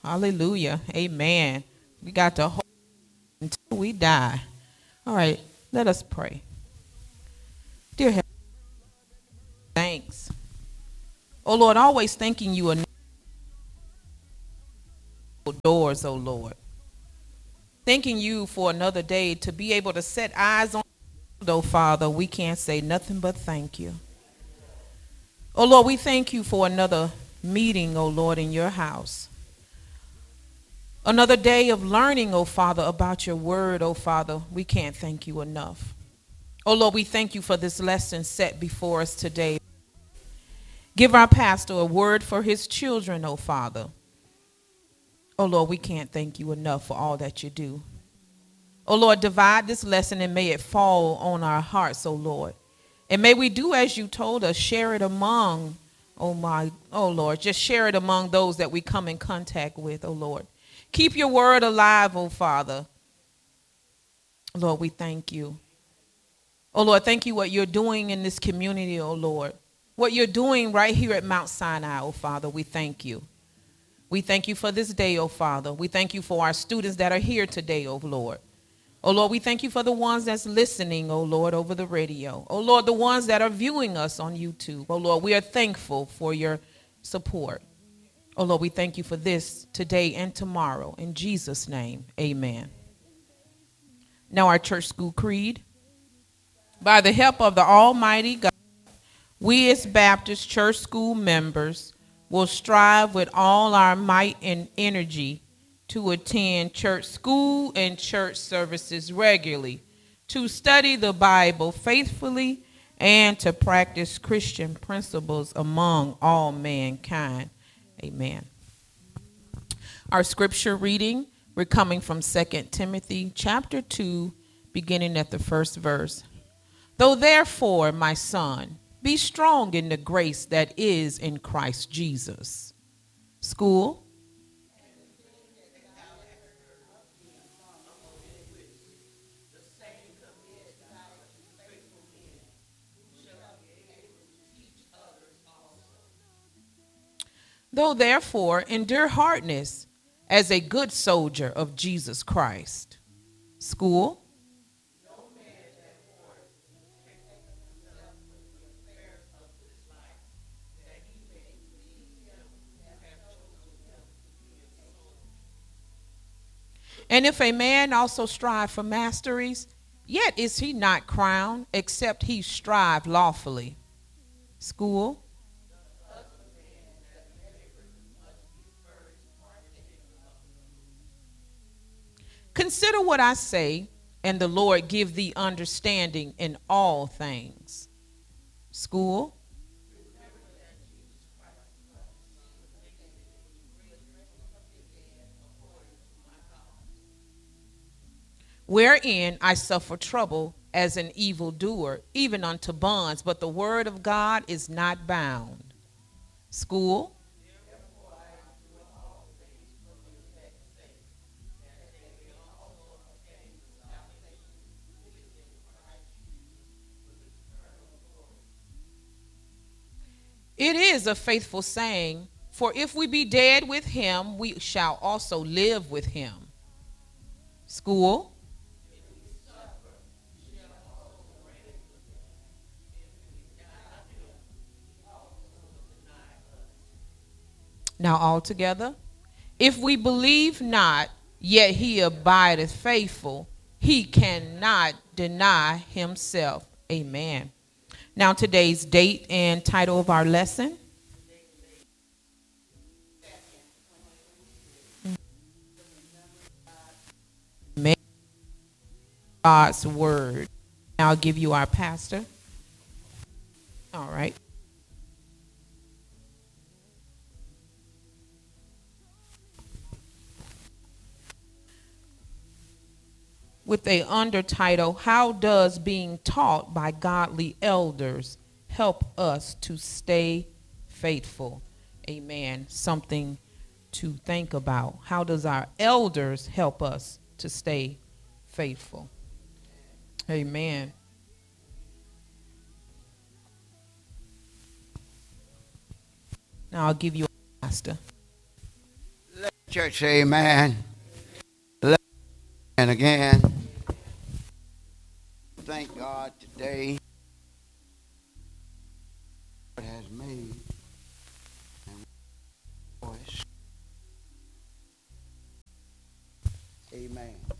Hallelujah. Amen. We got to hold until we die. All right, let us pray. Dear Heavenly, thanks. Oh Lord, always thanking you enough doors, oh Lord. Thanking you for another day to be able to set eyes on you, oh Father. We can't say nothing but thank you. Oh Lord, we thank you for another meeting, oh Lord, in your house. Another day of learning, oh Father, about your word, oh Father. We can't thank you enough. Oh Lord, we thank you for this lesson set before us today. Give our pastor a word for his children, oh Father. Oh Lord, we can't thank you enough for all that you do. Oh Lord, divide this lesson and may it fall on our hearts, oh Lord. And may we do as you told us, share it among, oh Lord, just share it among those that we come in contact with, oh Lord. Keep your word alive, oh Father. Lord, we thank you. Oh Lord, thank you what you're doing in this community, oh Lord. What you're doing right here at Mount Sinai, oh Father, we thank you. We thank you for this day, oh Father. We thank you for our students that are here today, oh Lord. Oh Lord, we thank you for the ones that's listening, oh Lord, over the radio. Oh Lord, the ones that are viewing us on YouTube. Oh Lord, we are thankful for your support. Oh Lord, we thank you for this today and tomorrow. In Jesus' name, amen. Now our church school creed. By the help of the Almighty God, we as Baptist church school members will strive with all our might and energy to attend church school and church services regularly, to study the Bible faithfully, and to practice Christian principles among all mankind. Amen. Our scripture reading, we're coming from 2 Timothy chapter 2, beginning at the first verse. Though therefore, my son, be strong in the grace that is in Christ Jesus. School. Though therefore, endure hardness as a good soldier of Jesus Christ. School. And if a man also strive for masteries, yet is he not crowned, except he strive lawfully. School. Consider what I say, and the Lord give thee understanding in all things. School. Wherein I suffer trouble as an evildoer, even unto bonds, but the word of God is not bound. School. It is a faithful saying, for if we be dead with him, we shall also live with him. School. Now all together. If we believe not, yet he abideth faithful, he cannot deny himself. Amen. Now today's date and title of our lesson. God's word. Now I'll give you our pastor. All right. With a undertitle, How Does Being Taught by Godly Elders Help Us to Stay Faithful? Amen. Something to think about. How does our elders help us to stay faithful? Amen. Now I'll give you a pastor. Church, amen. And again, thank God today God has made and rejoice. Amen.